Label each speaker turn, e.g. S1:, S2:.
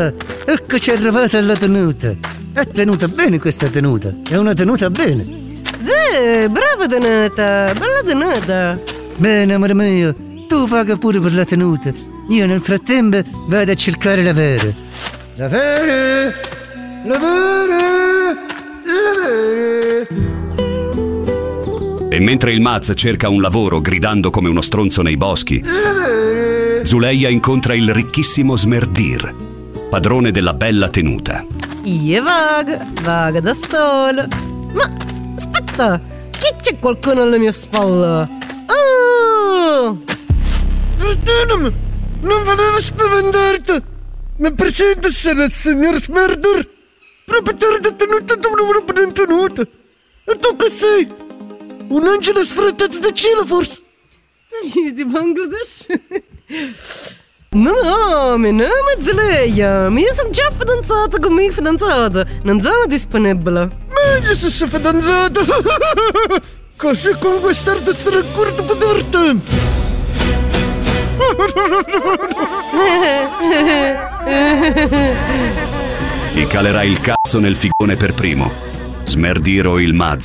S1: eccoci arrivati alla tenuta. È tenuta bene questa tenuta, è una tenuta bene.
S2: Sì, brava tenuta, bella tenuta.
S1: Bene, amore mio, tu vaga pure per la tenuta. Io nel frattempo vado a cercare la vera. La vera! La vera! La vera!
S3: E mentre il Maz cerca un lavoro gridando come uno stronzo nei boschi, Zuleia incontra il ricchissimo Smerdir, padrone della bella tenuta.
S2: Io vaga da sola. Ma aspetta, che c'è qualcuno alle mie spalle? Oh!
S1: Perdonami, non volevo spaventarti. Mi presento, sono il signor Smerdir, proprietario di tenuta dove non è tenuta. E tu che sei? Un angelo sfruttato da cielo, forse?
S2: Di Bangladesh? No, mio nome è Zuleia. Io sono già fidanzata con mio fidanzato. Non sono disponibile.
S1: Ma io sono fidanzato. Così conquistarti sarà corto per dar tempo.
S3: Chi calerà il cazzo nel figone per primo? Smerdir o il Maz?